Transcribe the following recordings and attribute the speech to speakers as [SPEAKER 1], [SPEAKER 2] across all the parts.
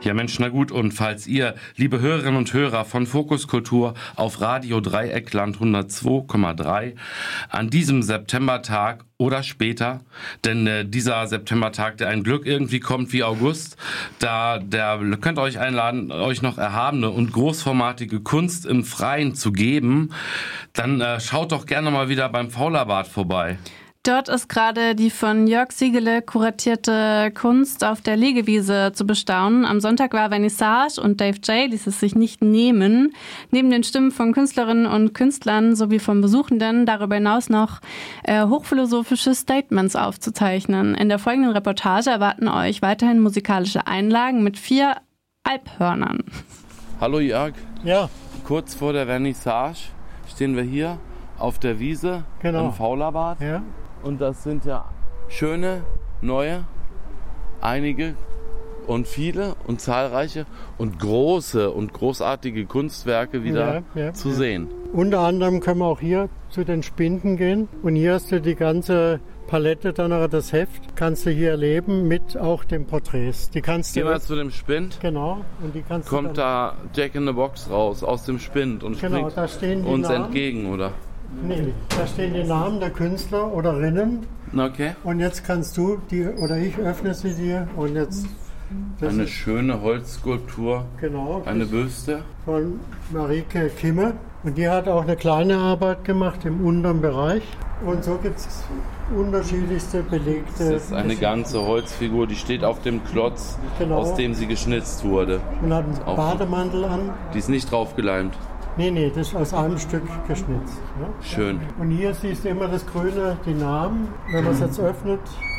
[SPEAKER 1] Ja Mensch, na gut, und falls ihr, liebe Hörerinnen und Hörer von Fokus Kultur auf Radio Dreieckland 102,3 an diesem Septembertag oder später, denn dieser Septembertag, der ein Glück irgendwie kommt wie August, der könnt ihr euch einladen, euch noch erhabene und großformatige Kunst im Freien zu geben, dann schaut doch gerne mal wieder beim Faulerbad vorbei.
[SPEAKER 2] Dort ist gerade die von Jörg Siegele kuratierte Kunst auf der Liegewiese zu bestaunen. Am Sonntag war Vernissage und Dave J. ließ es sich nicht nehmen, neben den Stimmen von Künstlerinnen und Künstlern sowie von Besuchenden darüber hinaus noch hochphilosophische Statements aufzuzeichnen. In der folgenden Reportage erwarten euch weiterhin musikalische Einlagen mit 4 Alphörnern.
[SPEAKER 1] Hallo Jörg.
[SPEAKER 3] Ja.
[SPEAKER 1] Kurz vor der Vernissage stehen wir hier auf der Wiese im Faulerbad.
[SPEAKER 3] Ja.
[SPEAKER 1] Und das sind ja schöne, neue, einige und viele und zahlreiche und große und großartige Kunstwerke wieder zu sehen.
[SPEAKER 3] Unter anderem können wir auch hier zu den Spinden gehen. Und hier hast du die ganze Palette, dann auch das Heft, kannst du hier erleben mit auch den Porträts. Die kannst
[SPEAKER 1] Gehen wir zu dem Spind.
[SPEAKER 3] Genau. Und die kannst
[SPEAKER 1] kommt da Jack in the Box raus aus dem Spind und springt
[SPEAKER 3] da stehen die
[SPEAKER 1] uns
[SPEAKER 3] Namen
[SPEAKER 1] entgegen, oder?
[SPEAKER 3] Nee, da stehen die Namen der Künstler oder Rinnen.
[SPEAKER 1] Okay.
[SPEAKER 3] Und jetzt kannst du ich öffne sie dir und jetzt...
[SPEAKER 1] Eine schöne Holzskulptur, eine Büste.
[SPEAKER 3] Von Marike Kimme. Und die hat auch eine kleine Arbeit gemacht im unteren Bereich. Und so gibt es unterschiedlichste belegte...
[SPEAKER 1] Das ist eine ganze Holzfigur, die steht auf dem Klotz, aus dem sie geschnitzt wurde.
[SPEAKER 3] Und hat einen Bademantel an.
[SPEAKER 1] Die ist nicht draufgeleimt.
[SPEAKER 3] Nee, das ist aus einem Stück geschnitzt. Ja?
[SPEAKER 1] Schön.
[SPEAKER 3] Und hier siehst du immer das Grüne, die Namen, wenn man es jetzt öffnet.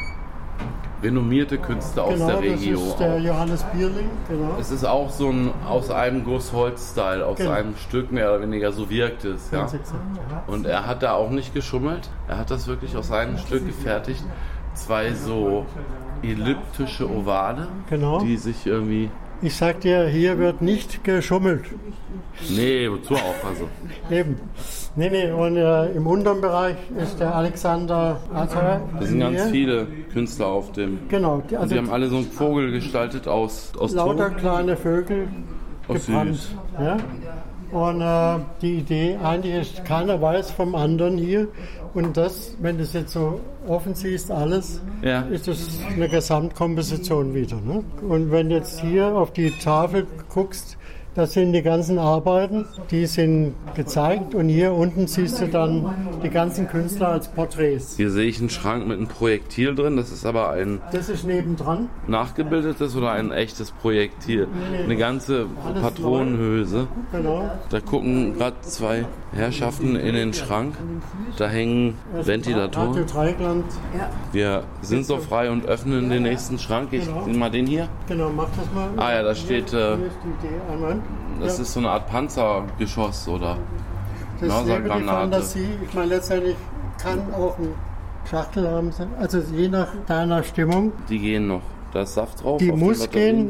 [SPEAKER 1] Renommierte Künstler aus der Region.
[SPEAKER 3] Das ist der Johannes Bierling, genau.
[SPEAKER 1] Es ist auch so ein aus einem Guss Holz-Style, aus einem Stück mehr oder weniger, so wirkt es. Ja. Und er hat da auch nicht geschummelt. Er hat das wirklich aus einem Stück gefertigt. 2 so elliptische Ovale, die sich irgendwie...
[SPEAKER 3] Ich sag dir, hier wird nicht geschummelt.
[SPEAKER 1] Nee, wozu auch? Also.
[SPEAKER 3] Eben. Nee, und im unteren Bereich ist der Alexander Atter.
[SPEAKER 1] Da sind ganz viele Künstler auf dem.
[SPEAKER 3] Genau.
[SPEAKER 1] Und die haben alle so einen Vogel gestaltet aus
[SPEAKER 3] lauter kleine Vögel gebrannt. Ja? Und die Idee eigentlich ist, keiner weiß vom anderen hier. Und das, wenn du es jetzt so offen siehst, alles, ist das eine Gesamtkomposition wieder. Ne? Und wenn du jetzt hier auf die Tafel guckst, das sind die ganzen Arbeiten, die sind gezeigt und hier unten siehst du dann die ganzen Künstler als Porträts.
[SPEAKER 1] Hier sehe ich einen Schrank mit einem Projektil drin, das ist aber ein...
[SPEAKER 3] Das ist nebendran.
[SPEAKER 1] Nachgebildetes oder ein echtes Projektil? Nee. Eine ganze Patronenhülse.
[SPEAKER 3] Genau.
[SPEAKER 1] Da gucken gerade 2 Herrschaften in den Schrank, da hängen Ventilatoren.
[SPEAKER 3] Radio Dreieckland.
[SPEAKER 1] Wir sind so frei und öffnen den nächsten Schrank. Ich nehme mal den hier.
[SPEAKER 3] Genau, mach das mal.
[SPEAKER 1] Ah ja, da steht...
[SPEAKER 3] Hier ist die Idee einmal.
[SPEAKER 1] Das ist so eine Art Panzergeschoss oder
[SPEAKER 3] Mörsergranate. Die Fantasie, ich meine letztendlich kann auch ein Schachtel haben, also je nach deiner Stimmung.
[SPEAKER 1] Die gehen noch, da ist Saft drauf.
[SPEAKER 3] Die muss gehen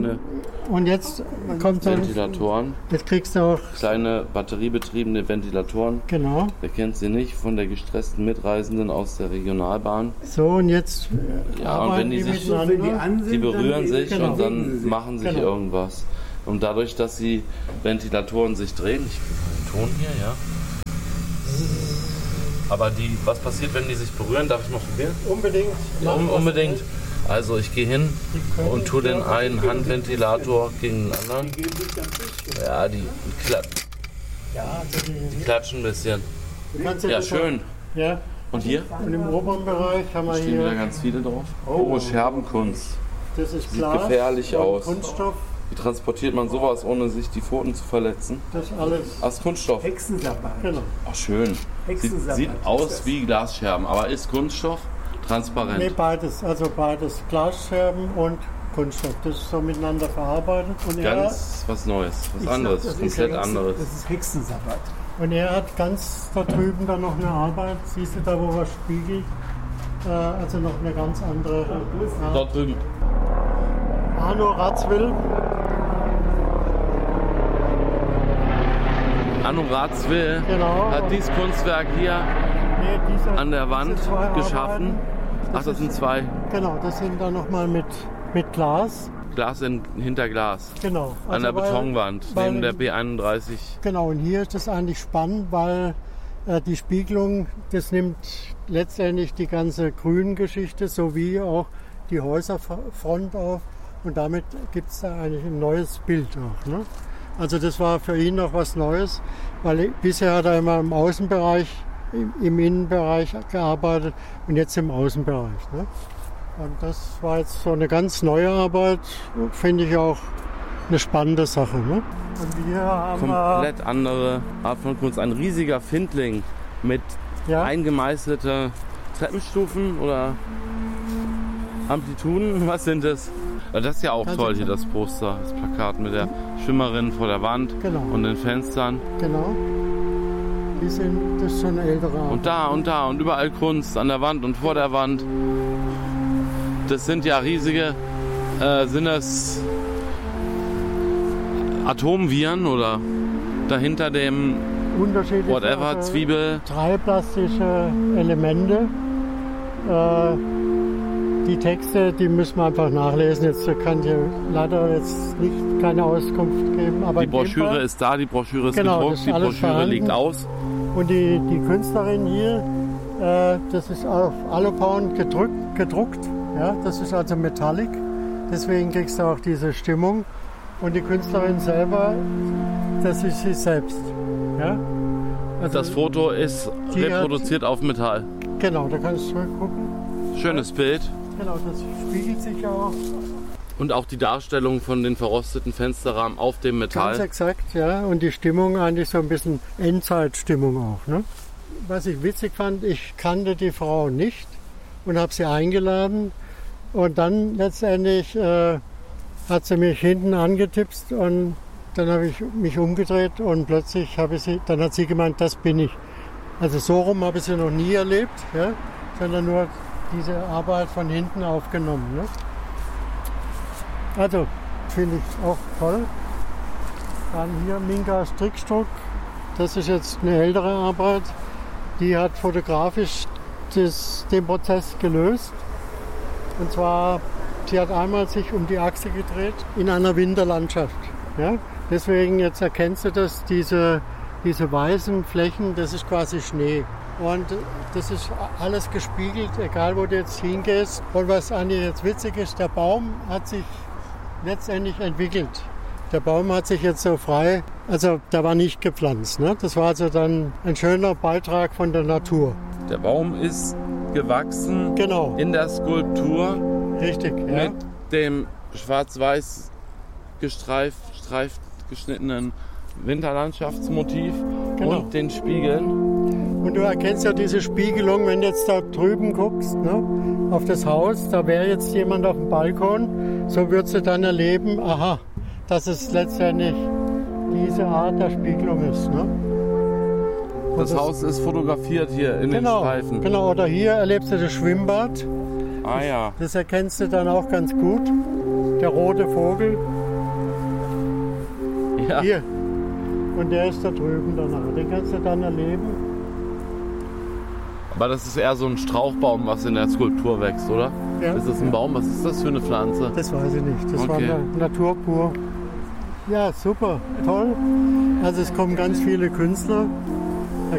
[SPEAKER 3] und jetzt kommt dann...
[SPEAKER 1] Ventilatoren.
[SPEAKER 3] Jetzt kriegst du auch...
[SPEAKER 1] Kleine batteriebetriebene Ventilatoren.
[SPEAKER 3] Genau.
[SPEAKER 1] Wer kennt sie nicht, von der gestressten Mitreisenden aus der Regionalbahn.
[SPEAKER 3] So und jetzt...
[SPEAKER 1] Ja, und wenn die sich... Die berühren sich und dann machen sich irgendwas. Und dadurch, dass die Ventilatoren sich drehen, ich gebe den Ton hier, ja. Aber was passiert, wenn die sich berühren? Darf ich mal probieren?
[SPEAKER 3] Unbedingt.
[SPEAKER 1] Unbedingt. Also ich gehe hin und tue den einen Handventilator gegen den anderen. Ja, die klatschen ein bisschen. Ja, schön.
[SPEAKER 3] Ja.
[SPEAKER 1] Und hier?
[SPEAKER 3] Und im oberen Bereich haben wir
[SPEAKER 1] stehen wieder ganz viele drauf. Oh, Scherbenkunst.
[SPEAKER 3] Das ist
[SPEAKER 1] Sieht gefährlich aus.
[SPEAKER 3] Kunststoff.
[SPEAKER 1] Wie transportiert man sowas, ohne sich die Pfoten zu verletzen?
[SPEAKER 3] Das alles.
[SPEAKER 1] Aus Kunststoff.
[SPEAKER 4] Hexensabbat.
[SPEAKER 3] Genau.
[SPEAKER 1] Ach, schön. Sieht aus wie Glasscherben, aber ist Kunststoff transparent?
[SPEAKER 3] Nee, beides. Also beides. Glasscherben und Kunststoff. Das ist so miteinander verarbeitet. Und
[SPEAKER 1] ganz was Neues, was anderes, komplett anderes.
[SPEAKER 4] Das ist Hexensabbat.
[SPEAKER 3] Und er hat ganz da drüben dann noch eine Arbeit. Siehst du da, wo er spiegelt? Also noch eine ganz andere.
[SPEAKER 1] Dort drüben.
[SPEAKER 3] Arno Ratzwill.
[SPEAKER 1] Arno Ratzwill hat dieses Kunstwerk hier an der Wand geschaffen. Ach, das sind 2.
[SPEAKER 3] Genau, das sind dann nochmal mit Glas.
[SPEAKER 1] Glas hinter Glas.
[SPEAKER 3] Genau.
[SPEAKER 1] An der Betonwand, neben der B31.
[SPEAKER 3] Genau, und hier ist das eigentlich spannend, weil die Spiegelung, das nimmt letztendlich die ganze Grüngeschichte sowie auch die Häuserfront auf. Und damit gibt es da eigentlich ein neues Bild auch. Ne? Also das war für ihn noch was Neues, weil bisher hat er immer im Außenbereich, im Innenbereich gearbeitet und jetzt im Außenbereich. Ne? Und das war jetzt so eine ganz neue Arbeit, finde ich auch eine spannende Sache. Ne? Und wir haben
[SPEAKER 1] komplett andere Art von Kunst. Ein riesiger Findling mit eingemeißelten Treppenstufen oder Amplituden. Was sind das? Das ist ja auch toll hier, das Poster, das Plakat mit der Schwimmerin vor der Wand und den Fenstern.
[SPEAKER 3] Genau. Das ist schon eine ältere Arbeit.
[SPEAKER 1] Und da und überall Kunst an der Wand und vor der Wand. Das sind ja riesige, sind das Atomviren oder dahinter dem whatever, Zwiebel?
[SPEAKER 3] 3 plastische Elemente. Die Texte, die müssen wir einfach nachlesen. Jetzt kann ich leider keine Auskunft geben. Aber
[SPEAKER 1] die Broschüre ist da, die Broschüre ist gedruckt, die Broschüre liegt aus.
[SPEAKER 3] Und die Künstlerin hier, das ist auf Alupound gedruckt. Ja, das ist also Metallic. Deswegen kriegst du auch diese Stimmung. Und die Künstlerin selber, das ist sie selbst. Ja? Also
[SPEAKER 1] das Foto ist reproduziert auf Metall.
[SPEAKER 3] Genau, da kannst du zurückgucken.
[SPEAKER 1] Schönes Bild.
[SPEAKER 3] Genau, das spiegelt sich auch.
[SPEAKER 1] Und auch die Darstellung von den verrosteten Fensterrahmen auf dem Metall.
[SPEAKER 3] Ganz exakt, ja. Und die Stimmung eigentlich so ein bisschen Endzeitstimmung auch. Ne? Was ich witzig fand, ich kannte die Frau nicht und habe sie eingeladen. Und dann letztendlich hat sie mich hinten angetipst und dann habe ich mich umgedreht und plötzlich dann hat sie gemeint, das bin ich. Also so rum habe ich sie noch nie erlebt, ja? Sondern nur diese Arbeit von hinten aufgenommen. Ne? Also, finde ich auch toll. Dann hier Minka Strickstruck. Das ist jetzt eine ältere Arbeit. Die hat fotografisch den Prozess gelöst. Und zwar, sie hat einmal sich um die Achse gedreht in einer Winterlandschaft. Ja? Deswegen, jetzt erkennst du das, diese weißen Flächen, das ist quasi Schnee. Und das ist alles gespiegelt, egal wo du jetzt hingehst. Und was eigentlich jetzt witzig ist, der Baum hat sich letztendlich entwickelt. Der Baum hat sich jetzt so frei, also der war nicht gepflanzt. Ne? Das war also dann ein schöner Beitrag von der Natur.
[SPEAKER 1] Der Baum ist gewachsen
[SPEAKER 3] in
[SPEAKER 1] der Skulptur.
[SPEAKER 3] Richtig,
[SPEAKER 1] mit dem schwarz-weiß gestreift geschnittenen Winterlandschaftsmotiv und den Spiegeln.
[SPEAKER 3] Und du erkennst ja diese Spiegelung, wenn du jetzt da drüben guckst, ne, auf das Haus, da wäre jetzt jemand auf dem Balkon, so würdest du dann erleben, aha, dass es letztendlich diese Art der Spiegelung ist. Ne?
[SPEAKER 1] Das Haus ist fotografiert hier in den Streifen.
[SPEAKER 3] Genau, oder hier erlebst du das Schwimmbad.
[SPEAKER 1] Ah ja.
[SPEAKER 3] Das erkennst du dann auch ganz gut. Der rote Vogel.
[SPEAKER 1] Ja.
[SPEAKER 3] Hier. Und der ist da drüben danach. Den kannst du dann erleben.
[SPEAKER 1] Aber das ist eher so ein Strauchbaum, was in der Skulptur wächst, oder? Ja. Ist das ein Baum? Was ist das für eine Pflanze?
[SPEAKER 3] Das weiß ich nicht. Das war Natur pur. Ja, super. Toll. Also es kommen ganz viele Künstler.